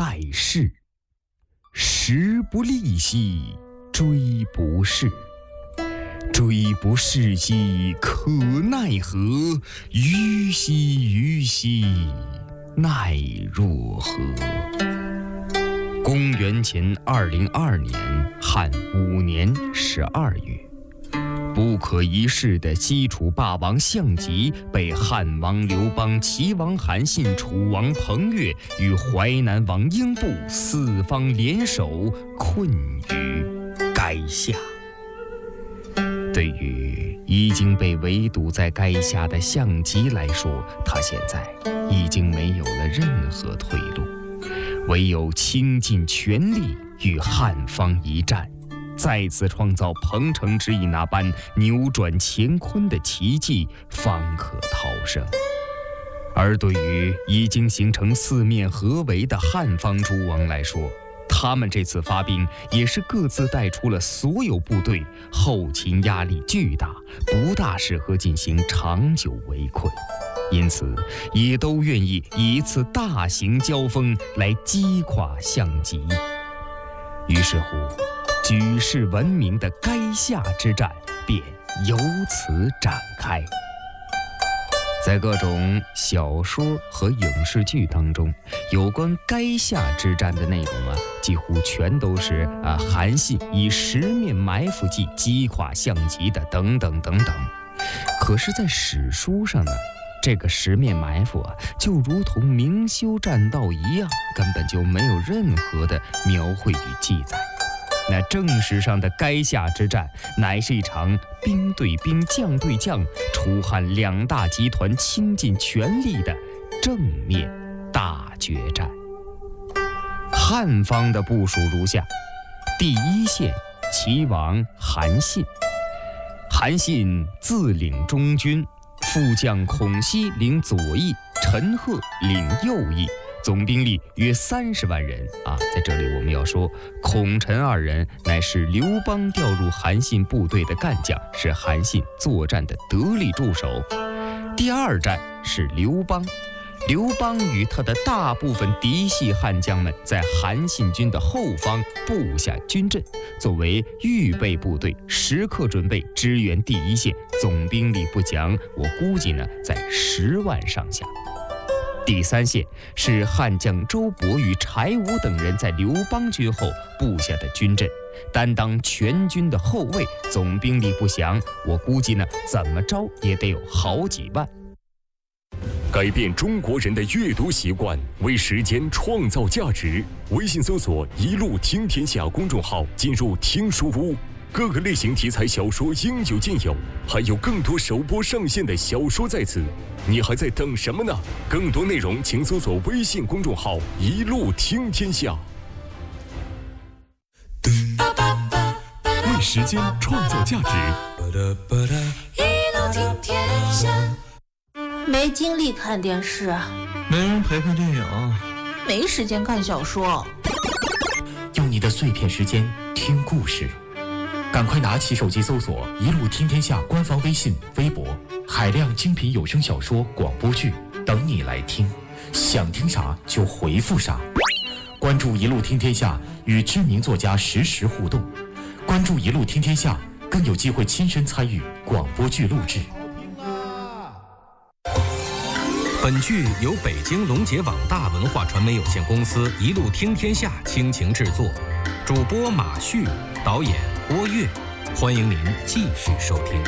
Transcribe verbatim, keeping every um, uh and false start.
盖世。时不利兮骓不逝，骓不逝兮可奈何，虞兮虞兮奈若何。公元前二零二年汉五年十二月，不可一世的西楚霸王项籍被汉王刘邦、齐王韩信、楚王彭越与淮南王英布四方联手困于垓下。对于已经被围堵在垓下的项籍来说，他现在已经没有了任何退路，唯有倾尽全力与汉方一战，再次创造彭城之役那般扭转乾坤的奇迹，方可逃生。而对于已经形成四面合围的汉方诸王来说，他们这次发兵也是各自带出了所有部队，后勤压力巨大，不大适合进行长久围困，因此也都愿意以一次大型交锋来击垮项籍。于是乎，举世闻名的垓下之战便由此展开。在各种小说和影视剧当中，有关垓下之战的内容啊，几乎全都是啊韩信以十面埋伏计击垮项籍的等等等等。可是，在史书上呢，这个十面埋伏啊，就如同明修栈道一样，根本就没有任何的描绘与记载。那正史上的垓下之战，乃是一场兵对兵、将对将、楚汉两大集团倾尽全力的正面大决战。汉方的部署如下：第一线，齐王韩信。韩信自领中军，副将孔熙领左翼，陈赫领右翼，总兵力约三十万人啊！在这里我们要说，孔陈二人乃是刘邦调入韩信部队的干将，是韩信作战的得力助手。第二站是刘邦，刘邦与他的大部分嫡系汉将们在韩信军的后方布下军阵，作为预备部队，时刻准备支援第一线，总兵力不讲，我估计呢在十万上下。第三线是汉将周勃与柴武等人在刘邦军后布下的军阵，担当全军的后卫，总兵力不详，我估计呢怎么着也得有好几万。 改变中国人的阅读习惯，为时间创造价值。微信搜索“一路听天下”公众号，进入听书屋，各个类型题材小说应有尽有，还有更多首播上线的小说在此。你还在等什么呢？更多内容请搜索微信公众号“一路听天下”。为时间创造价值。 一路听天下。没精力看电视， 没人陪看电影， 没时间看小说。 用你的碎片时间听故事，赶快拿起手机搜索“一路听天下”官方微信、微博，海量精品有声小说、广播剧等你来听。想听啥就回复啥。关注“一路听天下”，与知名作家实时互动。关注“一路听天下”，更有机会亲身参与广播剧录制。 本剧由北京龙杰网大文化传媒有限公司一路听天下倾情制作，主播马旭，导演郭跃，欢迎您继续收听。